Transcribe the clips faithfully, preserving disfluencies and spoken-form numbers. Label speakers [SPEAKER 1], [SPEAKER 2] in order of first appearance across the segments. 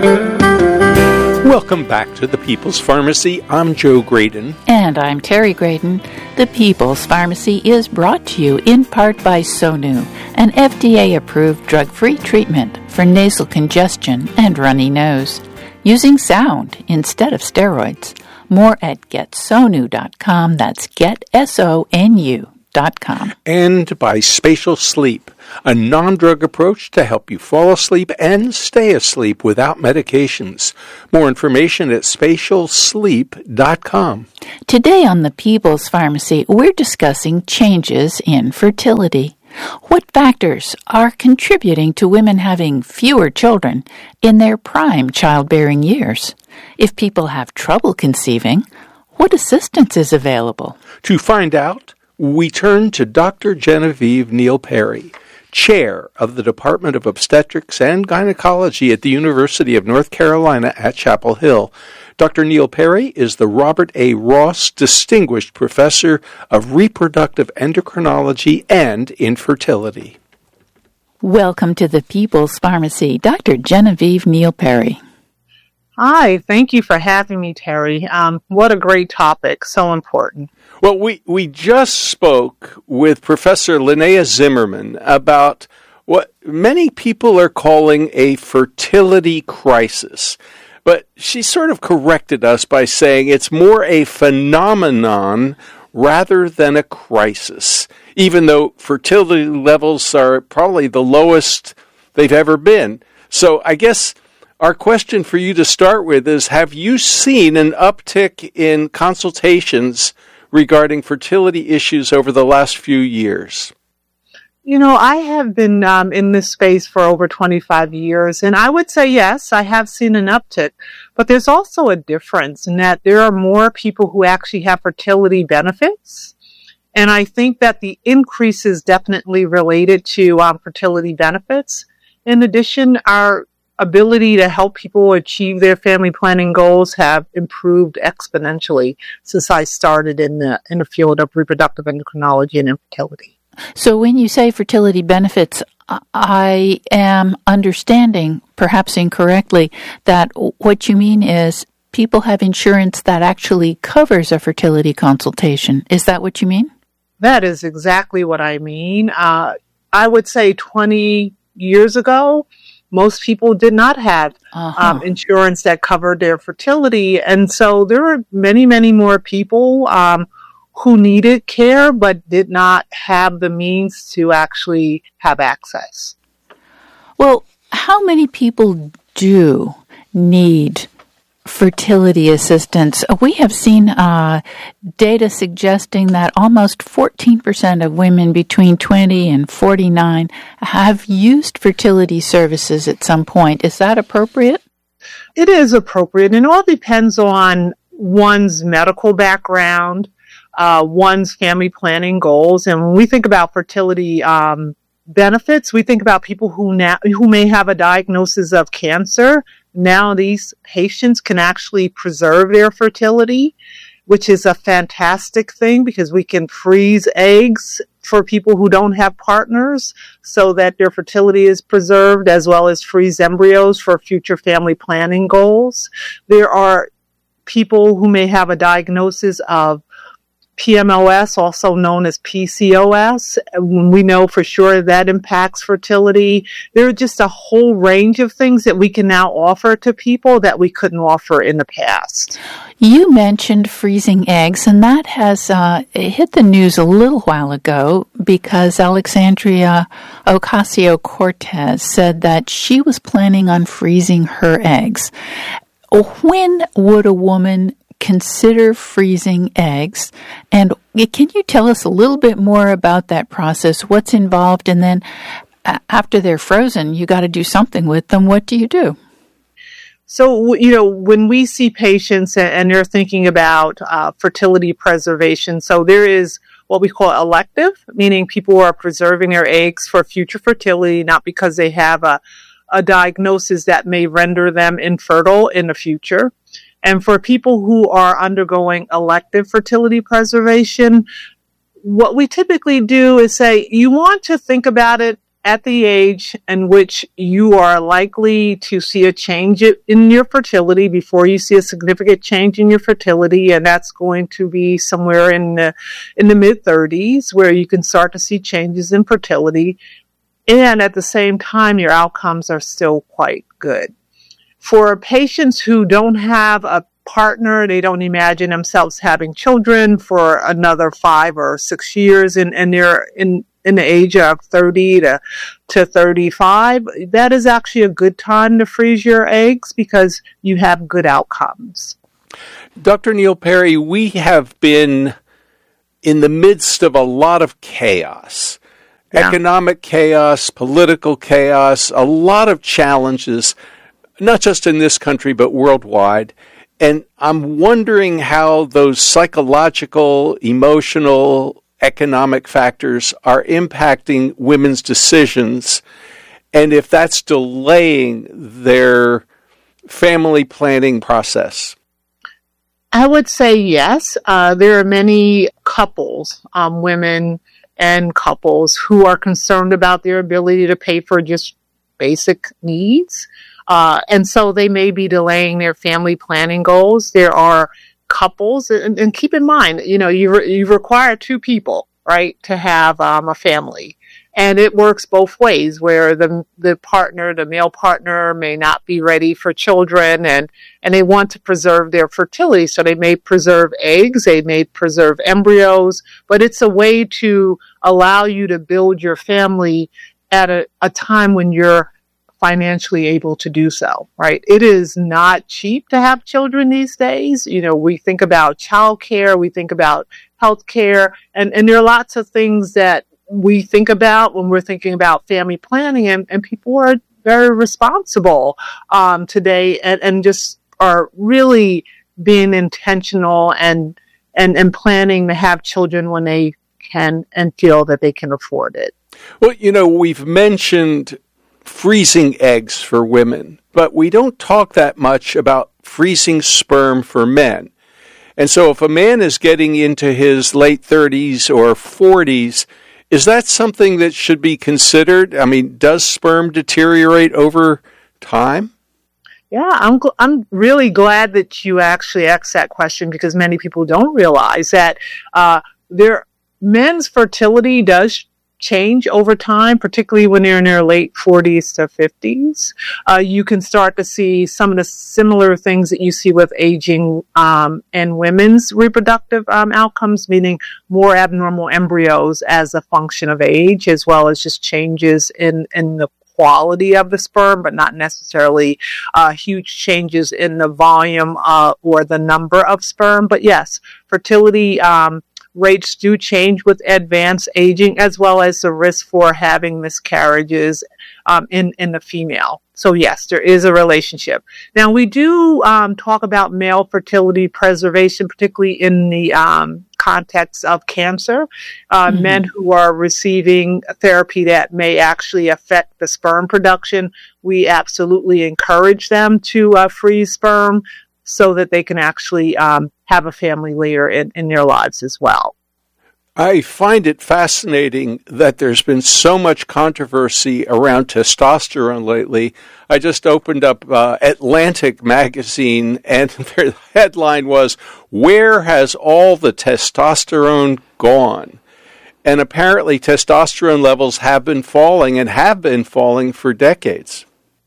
[SPEAKER 1] Welcome back to the People's Pharmacy. I'm Joe Graydon.
[SPEAKER 2] And I'm Terry Graydon. The People's Pharmacy is brought to you in part by Sonu, an F D A-approved drug-free treatment for nasal congestion and runny nose, using sound instead of steroids. More at get sonu dot com. That's get, S O N U dot com.
[SPEAKER 1] And by Spatial Sleep, a non-drug approach to help you fall asleep and stay asleep without medications. More information at spatial sleep dot com.
[SPEAKER 2] Today on the People's Pharmacy, we're discussing changes in fertility. What factors are contributing to women having fewer children in their prime childbearing years? If people have trouble conceiving, what assistance is available?
[SPEAKER 1] To find out, we turn to Doctor Genevieve Neal Perry, Chair of the Department of Obstetrics and Gynecology at the University of North Carolina at Chapel Hill. Doctor Neal Perry is the Robert A. Ross Distinguished Professor of Reproductive Endocrinology and Infertility.
[SPEAKER 2] Welcome to the People's Pharmacy, Doctor Genevieve Neal Perry.
[SPEAKER 3] Hi, thank you for having me, Terry. Um, what a great topic, so important.
[SPEAKER 1] Well, we, we just spoke with Professor Linnea Zimmerman about what many people are calling a fertility crisis. But she sort of corrected us by saying it's more a phenomenon rather than a crisis, even though fertility levels are probably the lowest they've ever been. So I guess our question for you to start with is, have you seen an uptick in consultations regarding fertility issues over the last few years?
[SPEAKER 3] You know, I have been um, in this space for over twenty-five years, and I would say, yes, I have seen an uptick, but there's also a difference in that there are more people who actually have fertility benefits, and I think that the increase is definitely related to um, fertility benefits. In addition, our ability to help people achieve their family planning goals have improved exponentially since I started in the in the field of reproductive endocrinology and infertility.
[SPEAKER 2] So when you say fertility benefits, I am understanding, perhaps incorrectly, that what you mean is people have insurance that actually covers a fertility consultation. Is that what you mean?
[SPEAKER 3] That is exactly what I mean. Uh, I would say twenty years ago, most people did not have uh-huh. um, insurance that covered their fertility. And so there are many, many more people um, who needed care but did not have the means to actually have access.
[SPEAKER 2] Well, how many people do need fertility assistance? We have seen uh, data suggesting that almost fourteen percent of women between twenty and forty-nine have used fertility services at some point. Is that appropriate?
[SPEAKER 3] It is appropriate, and it all depends on one's medical background, uh, one's family planning goals. And when we think about fertility um, benefits, we think about people who now who may have a diagnosis of cancer. Now these patients can actually preserve their fertility, which is a fantastic thing because we can freeze eggs for people who don't have partners so that their fertility is preserved, as well as freeze embryos for future family planning goals. There are people who may have a diagnosis of P M O S, also known as P C O S. We know for sure that impacts fertility. There are just a whole range of things that we can now offer to people that we couldn't offer in the past.
[SPEAKER 2] You mentioned freezing eggs, and that has uh, hit the news a little while ago because Alexandria Ocasio-Cortez said that she was planning on freezing her eggs. When would a woman consider freezing eggs? And can you tell us a little bit more about that process, what's involved, and then after they're frozen, you got to do something with them. What do you do?
[SPEAKER 3] So, you know, when we see patients and they're thinking about uh, fertility preservation, so there is what we call elective, meaning people are preserving their eggs for future fertility, not because they have a, a diagnosis that may render them infertile in the future. And for people who are undergoing elective fertility preservation, what we typically do is say, you want to think about it at the age in which you are likely to see a change in your fertility before you see a significant change in your fertility, and that's going to be somewhere in the, in the mid thirties, where you can start to see changes in fertility, and at the same time your outcomes are still quite good. For patients who don't have a partner, they don't imagine themselves having children for another five or six years, and, and they're in in the age of thirty to, to thirty-five, that is actually a good time to freeze your eggs because you have good outcomes.
[SPEAKER 1] Doctor Neil Perry, we have been in the midst of a lot of chaos, yeah. Economic chaos, political chaos, a lot of challenges, not just in this country, but worldwide. And I'm wondering how those psychological, emotional, economic factors are impacting women's decisions, and if that's delaying their family planning process.
[SPEAKER 3] I would say yes. Uh, there are many couples, um, women and couples, who are concerned about their ability to pay for just basic needs. Uh, and so they may be delaying their family planning goals. There are couples, and, and keep in mind, you know, you re- you require two people, right, to have um, a family, and it works both ways. Where the the partner, the male partner, may not be ready for children, and and they want to preserve their fertility, so they may preserve eggs, they may preserve embryos, but it's a way to allow you to build your family at a, a time when you're financially able to do so, right? It is not cheap to have children these days. You know, we think about childcare, we think about healthcare, and, and there are lots of things that we think about when we're thinking about family planning, and, and people are very responsible um, today and, and just are really being intentional and, and, and planning to have children when they can and feel that they can afford it.
[SPEAKER 1] Well, you know, we've mentioned freezing eggs for women, but we don't talk that much about freezing sperm for men. And so if a man is getting into his late thirties or forties, is that something that should be considered? I mean, does sperm deteriorate over time?
[SPEAKER 3] Yeah, I'm gl- I'm really glad that you actually asked that question, because many people don't realize that uh, their men's fertility does change over time, particularly when they're in their late forties to fifties. Uh, you can start to see some of the similar things that you see with aging um, and women's reproductive um, outcomes, meaning more abnormal embryos as a function of age, as well as just changes in, in the quality of the sperm, but not necessarily uh, huge changes in the volume uh, or the number of sperm. But yes, fertility um, rates do change with advanced aging, as well as the risk for having miscarriages um, in, in the female. So yes, there is a relationship. Now, we do um, talk about male fertility preservation, particularly in the um, context of cancer. Uh, mm-hmm. Men who are receiving therapy that may actually affect the sperm production, we absolutely encourage them to uh, freeze sperm so that they can actually um, have a family later in, in their lives as well.
[SPEAKER 1] I find it fascinating that there's been so much controversy around testosterone lately. I just opened up uh, Atlantic magazine, and their headline was, "Where has all the testosterone gone?" And apparently testosterone levels have been falling and have been falling for decades.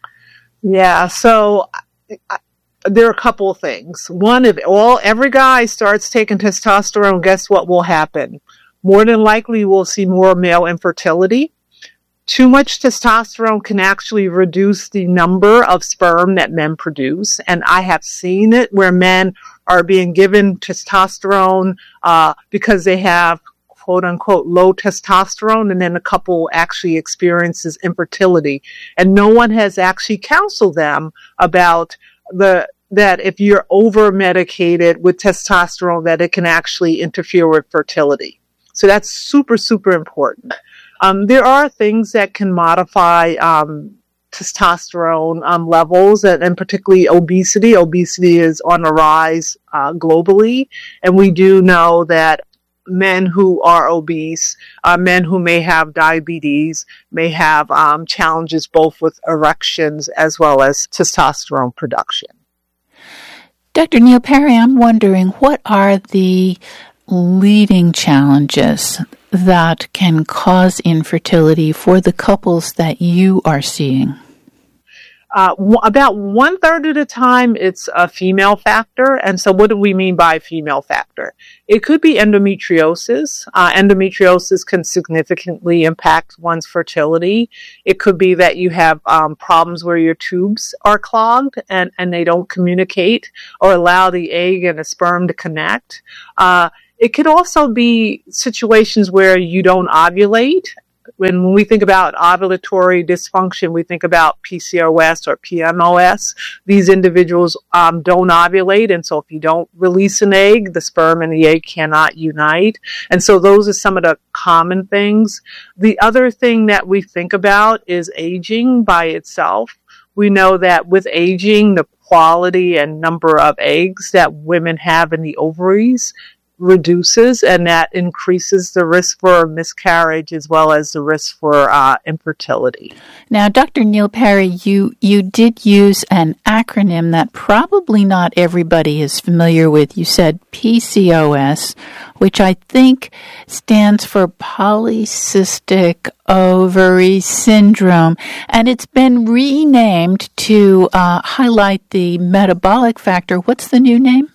[SPEAKER 3] Yeah, so I, there are a couple of things. One, if all every guy starts taking testosterone, guess what will happen? More than likely, we'll see more male infertility. Too much testosterone can actually reduce the number of sperm that men produce. And I have seen it where men are being given testosterone uh, because they have quote unquote low testosterone, and then a couple actually experiences infertility. And no one has actually counseled them about the that if you're over medicated with testosterone, that it can actually interfere with fertility. So that's super, super important. Um, there are things that can modify um, testosterone um, levels, and, and particularly obesity. Obesity is on the rise uh, globally, and we do know that men who are obese, uh, men who may have diabetes, may have um, challenges both with erections as well as testosterone production.
[SPEAKER 2] Doctor Neil Perry, I'm wondering, what are the leading challenges that can cause infertility for the couples that you are seeing?
[SPEAKER 3] Uh, w- about one third of the time, it's a female factor. And so what do we mean by female factor? It could be endometriosis. Uh, endometriosis can significantly impact one's fertility. It could be that you have um, problems where your tubes are clogged and, and they don't communicate or allow the egg and the sperm to connect. Uh, it could also be situations where you don't ovulate. When we think about ovulatory dysfunction, we think about P C O S or P M O S. These individuals um, don't ovulate, and so if you don't release an egg, the sperm and the egg cannot unite. And so those are some of the common things. The other thing that we think about is aging by itself. We know that with aging, the quality and number of eggs that women have in the ovaries reduces, and that increases the risk for miscarriage as well as the risk for uh, infertility.
[SPEAKER 2] Now, Doctor Neil Perry, you, you did use an acronym that probably not everybody is familiar with. You said P C O S, which I think stands for polycystic ovary syndrome, and it's been renamed to uh, highlight the metabolic factor. What's the new name?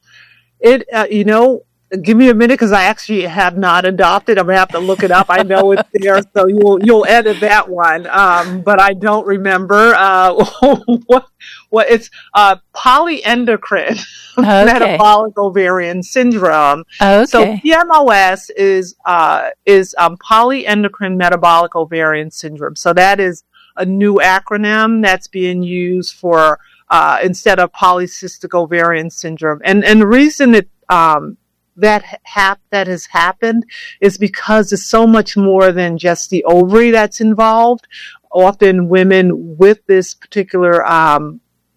[SPEAKER 3] It, uh, you know, give me a minute because I actually have not adopted. I'm gonna have to look it up. I know it's there, so you'll you'll edit that one. Um, but I don't remember uh, what what it's uh, polyendocrine
[SPEAKER 2] okay.
[SPEAKER 3] metabolic ovarian syndrome.
[SPEAKER 2] Okay.
[SPEAKER 3] So P M O S is uh, is um, polyendocrine metabolic ovarian syndrome. So that is a new acronym that's being used for uh, instead of polycystic ovarian syndrome. And and the reason it um, that hap- that has happened is because it's so much more than just the ovary that's involved. Often women with this particular um,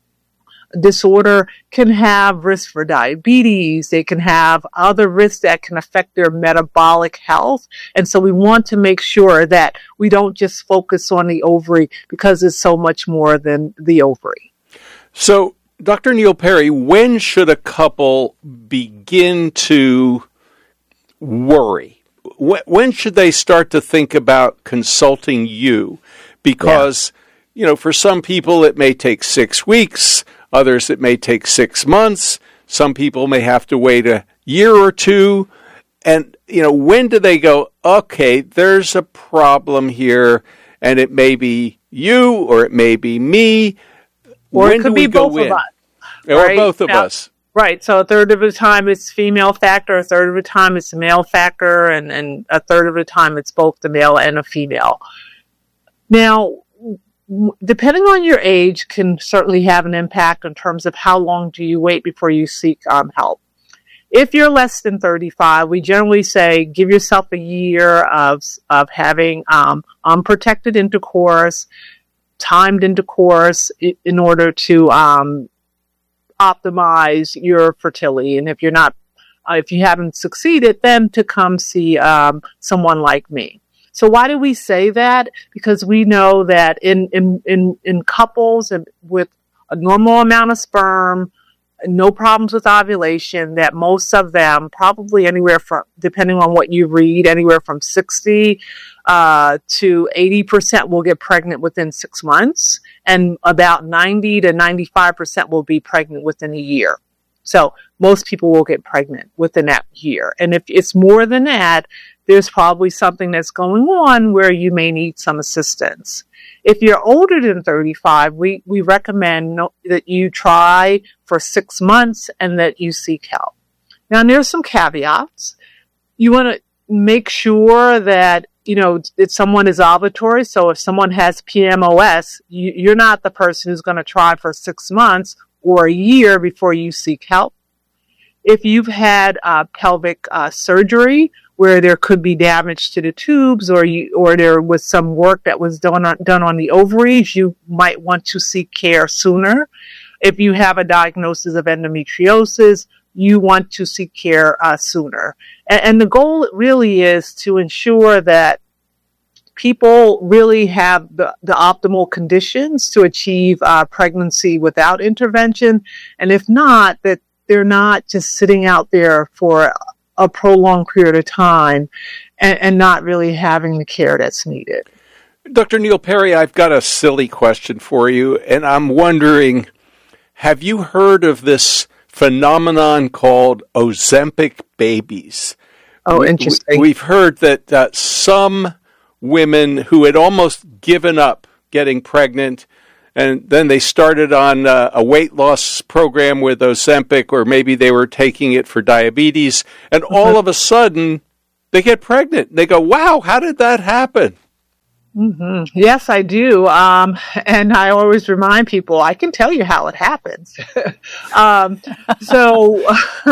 [SPEAKER 3] disorder can have risk for diabetes. They can have other risks that can affect their metabolic health. And so we want to make sure that we don't just focus on the ovary because it's so much more than the ovary.
[SPEAKER 1] So, Doctor Neil Perry, when should a couple begin to worry? When should they start to think about consulting you? Because, yeah. you know, for some people it may take six weeks, others it may take six months, some people may have to wait a year or two. And, you know, when do they go, okay, there's a problem here, and it may be you or it may be me?
[SPEAKER 3] Or
[SPEAKER 1] when
[SPEAKER 3] it could be both of us.
[SPEAKER 1] Or right? both of now, us.
[SPEAKER 3] Right. So a third of the time it's female factor, a third of the time it's male factor, and, and a third of the time it's both the male and a female. Now, depending on your age can certainly have an impact in terms of how long do you wait before you seek um, help. If you're less than thirty-five, we generally say give yourself a year of, of having um, unprotected intercourse, timed intercourse in order to um, optimize your fertility. And if you're not, uh, if you haven't succeeded, then to come see um, someone like me. So why do we say that? Because we know that in in in, in couples with a normal amount of sperm, no problems with ovulation, that most of them, probably anywhere from, depending on what you read, anywhere from sixty uh, to eighty percent will get pregnant within six months, and about ninety to ninety-five percent will be pregnant within a year. So most people will get pregnant within that year. And if it's more than that, there's probably something that's going on where you may need some assistance. If you're older than thirty-five, we, we recommend no, that you try for six months and that you seek help. Now, there's some caveats. You want to make sure that, you know, if someone is ovulatory. So if someone has P M O S, you, you're not the person who's going to try for six months or a year before you seek help. If you've had uh, pelvic uh, surgery, where there could be damage to the tubes, or you, or there was some work that was done on, done on the ovaries, you might want to seek care sooner. If you have a diagnosis of endometriosis, you want to seek care uh, sooner. And, and the goal really is to ensure that people really have the, the optimal conditions to achieve uh, pregnancy without intervention. And if not, that they're not just sitting out there for a prolonged period of time and, and not really having the care that's needed.
[SPEAKER 1] Doctor Neil Perry, I've got a silly question for you, and I'm wondering, have you heard of this phenomenon called Ozempic babies?
[SPEAKER 3] Oh, interesting.
[SPEAKER 1] We've heard that uh, some women who had almost given up getting pregnant, and then they started on uh, a weight loss program with Ozempic, or maybe they were taking it for diabetes, and mm-hmm. all of a sudden they get pregnant. They go, wow, how did that happen?
[SPEAKER 3] Mm-hmm. Yes, I do. Um, and I always remind people, I can tell you how it happens. um, so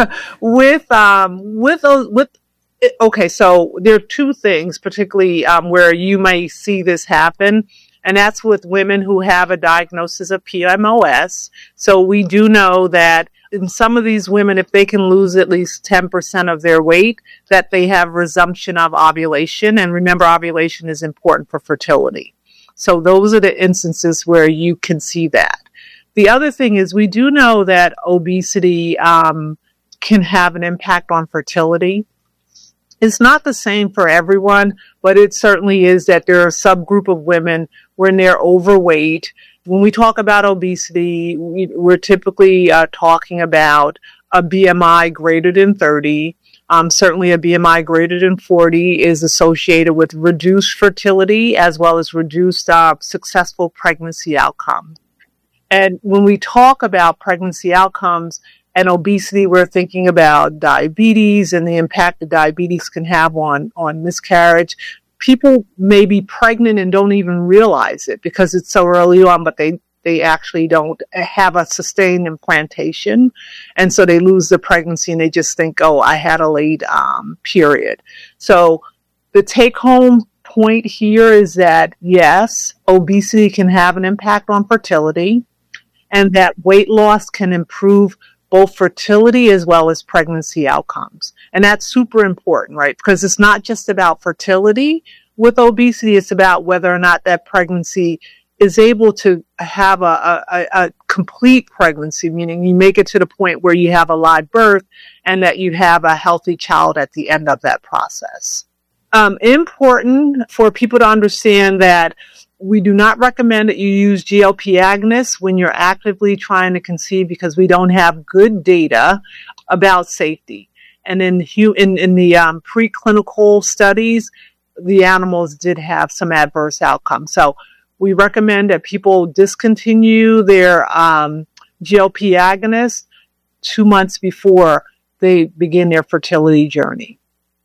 [SPEAKER 3] with, um, with those, with, okay, so there are two things particularly, um, where you may see this happen. And that's with women who have a diagnosis of P M O S. So we do know that in some of these women, if they can lose at least ten percent of their weight, that they have resumption of ovulation. And remember, ovulation is important for fertility. So those are the instances where you can see that. The other thing is we do know that obesity um, can have an impact on fertility. It's not the same for everyone, but it certainly is that there are a subgroup of women when they're overweight. When we talk about obesity, we, we're typically uh, talking about a B M I greater than thirty. Um, certainly a B M I greater than forty is associated with reduced fertility as well as reduced uh, successful pregnancy outcomes. And when we talk about pregnancy outcomes and obesity, we're thinking about diabetes and the impact that diabetes can have on, on miscarriage. People may be pregnant and don't even realize it because it's so early on, but they, they actually don't have a sustained implantation. And so they lose the pregnancy and they just think, oh, I had a late um, period. So the take home point here is that, yes, obesity can have an impact on fertility and that weight loss can improve both fertility as well as pregnancy outcomes. And that's super important, right? Because it's not just about fertility with obesity, it's about whether or not that pregnancy is able to have a, a, a complete pregnancy, meaning you make it to the point where you have a live birth and that you have a healthy child at the end of that process. Um, important for people to understand that we do not recommend that you use G L P agonists when you're actively trying to conceive because we don't have good data about safety. And in in, in the um, preclinical studies, the animals did have some adverse outcomes. So we recommend that people discontinue their um, G L P agonists two months before they begin their fertility journey.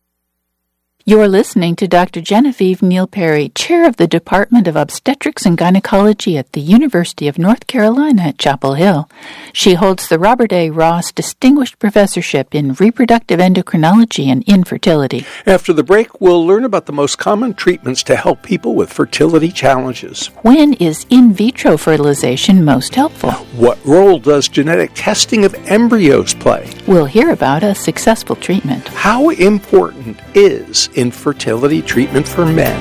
[SPEAKER 2] You're listening to Doctor Genevieve Neil Perry, Chair of the Department of Obstetrics and Gynecology at the University of North Carolina at Chapel Hill. She holds the Robert A. Ross Distinguished Professorship in Reproductive Endocrinology and Infertility.
[SPEAKER 1] After the break, we'll learn about the most common treatments to help people with fertility challenges.
[SPEAKER 2] When is in vitro fertilization most helpful?
[SPEAKER 1] What role does genetic testing of embryos play?
[SPEAKER 2] We'll hear about a successful treatment.
[SPEAKER 1] How important is infertility treatment for men?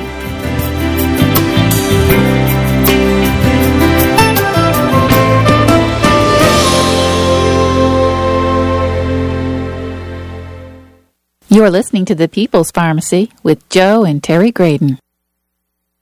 [SPEAKER 2] You're listening to The People's Pharmacy with Joe and Terry Graydon.